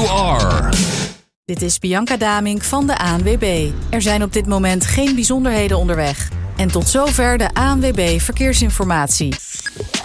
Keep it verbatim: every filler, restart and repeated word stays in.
you are. Dit is Bianca Damink van de A N W B. Er zijn op dit moment geen bijzonderheden onderweg. En tot zover de A N W B Verkeersinformatie.